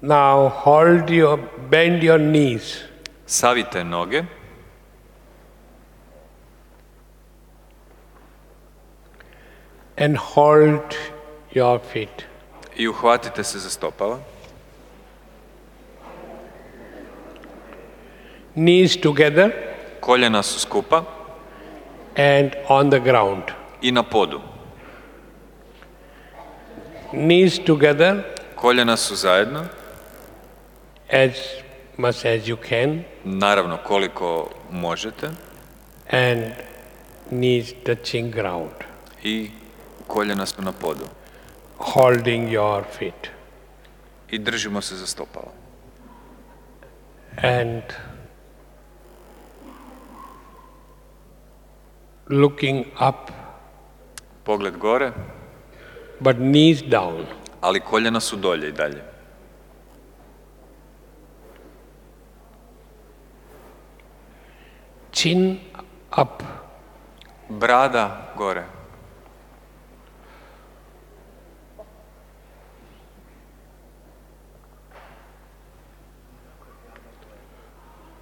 Now bend your knees. Savite noge And hold your feet. i uhvatite se za stopala. Knees together Koljena su skupa and on the ground. i na podu. Knees together Koljena su zajedno, as much as you can, naravno koliko možete, and knees touching ground, i koljena su na podu. holding your feet. I držimo se za stopala. And looking up, Pogled gore, but knees down. ali koljena su dolje i dalje. Chin up. Brada gore.